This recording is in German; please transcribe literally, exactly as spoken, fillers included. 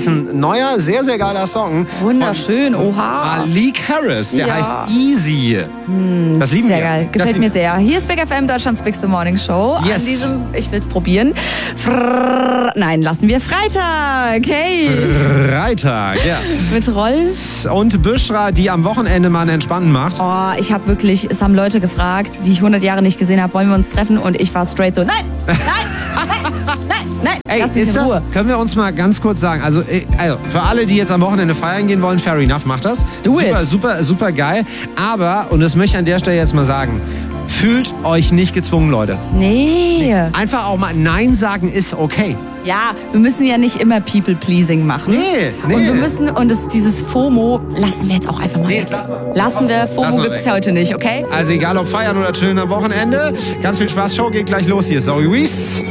ist ein neuer, sehr, sehr geiler Song. Wunderschön, oha. Malik Harris, der Ja. heißt Easy. Hm, das lieben sehr wir. geil, gefällt das mir sehr. Hier ist Big F M, Deutschlands Big Morning Show. Yes. An diesem, ich will's probieren. Frrrr, nein, lassen wir Freitag. Hey. Freitag, ja. Mit Rolf. Und Büschra, die am Wochenende mal einen Entspannten macht. Oh, ich habe wirklich, es haben Leute gefragt, die ich hundert Jahre nicht gesehen habe, wollen wir uns treffen? Und ich war straight so, nein, nein, nein, nein, nein. Ey, lass mich ist in das, Ruhe. können wir uns mal ganz kurz sagen, also, äh, also für alle, die jetzt am Wochenende feiern gehen wollen, fair enough, macht das. Do super, it. super, super geil. Aber, und das möchte ich an der Stelle jetzt mal sagen, fühlt euch nicht gezwungen, Leute. Nee. Einfach auch mal Nein sagen ist okay. Ja, wir müssen ja nicht immer People-Pleasing machen. Nee, nee. Und wir müssen, und das, dieses FOMO lassen wir jetzt auch einfach mal Nee, weg. lass mal. Lassen wir, Lass FOMO mal gibt's weg. ja heute nicht, okay? Also egal ob feiern oder chillen am Wochenende, ganz viel Spaß, Show geht gleich los. Hier ist Zoe Wees.